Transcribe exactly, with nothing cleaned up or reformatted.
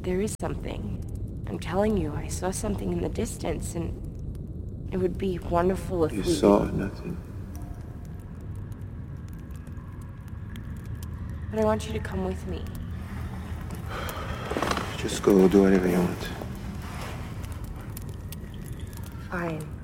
There is something. I'm telling you, I saw something in the distance, and it would be wonderful if you we... You saw nothing. But I want you to come with me. Just go do whatever you want. Fine.